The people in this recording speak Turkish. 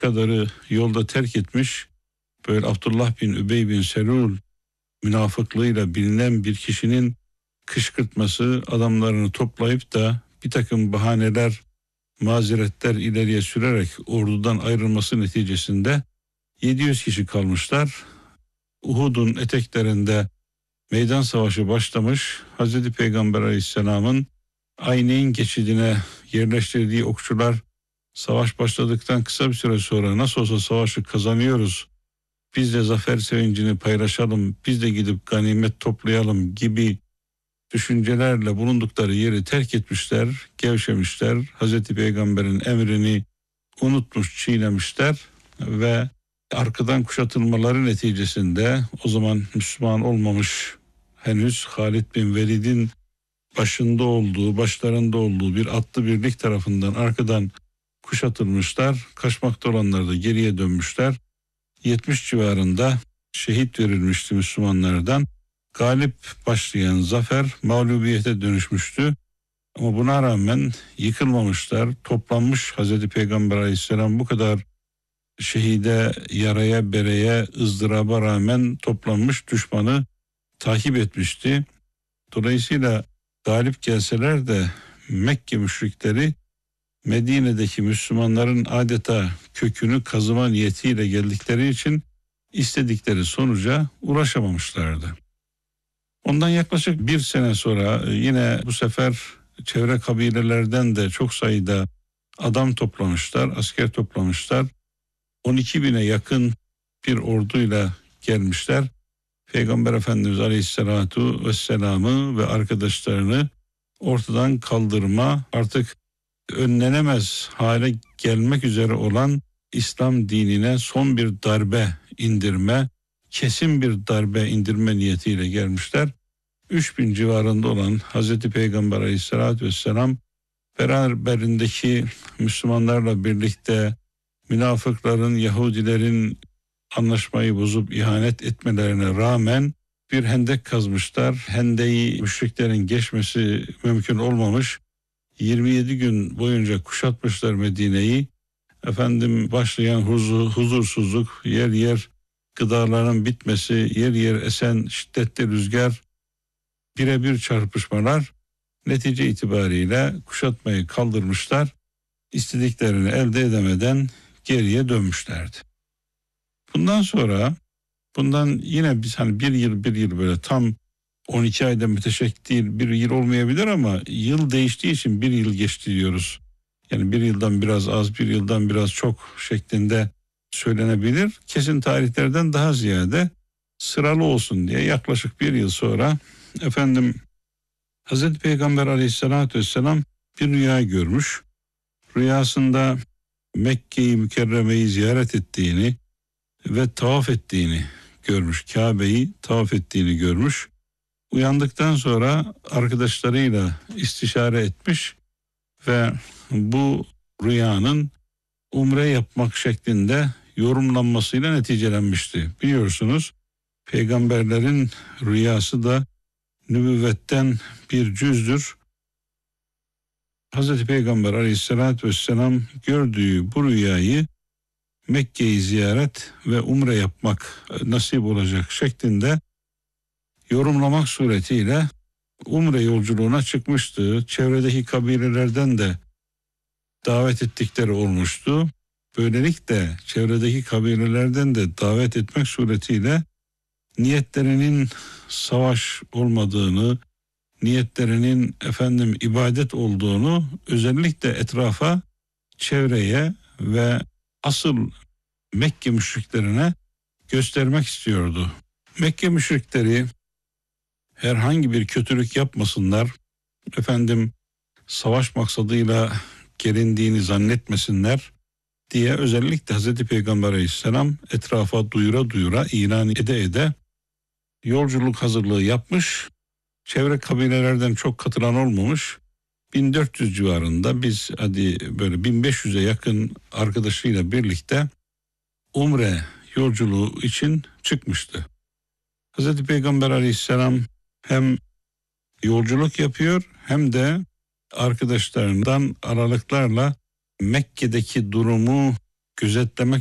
kadarı yolda terk etmiş. Böyle Abdullah bin Übey bin Selul münafıklığıyla bilinen bir kişinin kışkırtması, adamlarını toplayıp da bir takım bahaneler, mazeretler ileriye sürerek ordudan ayrılması neticesinde 700 kişi kalmışlar. Uhud'un eteklerinde meydan savaşı başlamış. Hazreti Peygamber Aleyhisselam'ın Ayneyn geçidine yerleştirdiği okçular savaş başladıktan kısa bir süre sonra nasıl olsa savaşı kazanıyoruz, biz de zafer sevincini paylaşalım, biz de gidip ganimet toplayalım gibi düşüncelerle bulundukları yeri terk etmişler, gevşemişler. Hazreti Peygamber'in emrini unutmuş, çiğnemişler ve arkadan kuşatılmaları neticesinde o zaman Müslüman olmamış henüz Halid bin Velid'in başlarında olduğu bir atlı birlik tarafından arkadan kuşatılmışlar. Kaçmakta olanlar da geriye dönmüşler. 70 civarında şehit verilmişti Müslümanlardan. Galip başlayan zafer mağlubiyete dönüşmüştü. Ama buna rağmen yıkılmamışlar. Toplanmış Hazreti Peygamber Aleyhisselam bu kadar şehide, yaraya, bereye, ızdıraba rağmen toplanmış, düşmanı takip etmişti. Dolayısıyla galip gelseler de Mekke müşrikleri Medine'deki Müslümanların adeta kökünü kazıma niyetiyle geldikleri için istedikleri sonuca ulaşamamışlardı. Ondan yaklaşık bir sene sonra yine bu sefer çevre kabilelerden de çok sayıda adam toplamışlar, asker toplamışlar. 12 bine yakın bir orduyla gelmişler. Peygamber Efendimiz Aleyhisselatu Vesselam'ı ve arkadaşlarını ortadan kaldırma, artık önlenemez hale gelmek üzere olan İslam dinine son bir darbe indirme, kesin bir darbe indirme niyetiyle gelmişler. 3000 civarında olan Hazreti Peygamber Aleyhisselatü Vesselam beraberindeki Müslümanlarla birlikte münafıkların, Yahudilerin anlaşmayı bozup ihanet etmelerine rağmen bir hendek kazmışlar. Hendeyi müşriklerin geçmesi mümkün olmamış. 27 gün boyunca kuşatmışlar Medine'yi. Başlayan huzursuzluk, yer yer gıdaların bitmesi, yer yer esen şiddetli rüzgar, birebir çarpışmalar netice itibariyle kuşatmayı kaldırmışlar. İstediklerini elde edemeden geriye dönmüşlerdi. Bundan yine biz bir yıl böyle tam 12 ayda müteşekkil değil, bir yıl olmayabilir ama yıl değiştiği için bir yıl geçti diyoruz. Yani bir yıldan biraz az, bir yıldan biraz çok şeklinde söylenebilir. Kesin tarihlerden daha ziyade sıralı olsun diye yaklaşık bir yıl sonra Hazreti Peygamber Aleyhisselatü Vesselam bir rüya görmüş. Rüyasında Mekke-i Mükerreme'yi ziyaret ettiğini ve tavaf ettiğini görmüş. Kabe'yi tavaf ettiğini görmüş. Uyandıktan sonra arkadaşlarıyla istişare etmiş ve bu rüyanın umre yapmak şeklinde yorumlanmasıyla neticelenmişti. Biliyorsunuz peygamberlerin rüyası da nübüvvetten bir cüzdür. Hazreti Peygamber Aleyhisselatü Vesselam gördüğü bu rüyayı Mekke'yi ziyaret ve umre yapmak nasip olacak şeklinde yorumlamak suretiyle umre yolculuğuna çıkmıştı. Çevredeki kabilelerden de davet ettikleri olmuştu. Böylelikle çevredeki kabilelerden de davet etmek suretiyle niyetlerinin savaş olmadığını, niyetlerinin ibadet olduğunu özellikle etrafa, çevreye ve asıl Mekke müşriklerine göstermek istiyordu. Mekke müşrikleri herhangi bir kötülük yapmasınlar, savaş maksadıyla gelindiğini zannetmesinler diye özellikle Hazreti Peygamber Aleyhisselam etrafa duyura ilan ede yolculuk hazırlığı yapmış. Çevre kabilelerden çok katılan olmamış. 1400 civarında biz böyle 1500'e yakın arkadaşıyla birlikte umre yolculuğu için çıkmıştı. Hazreti Peygamber Aleyhisselam hem yolculuk yapıyor hem de arkadaşlarından aralıklarla Mekke'deki durumu gözetlemek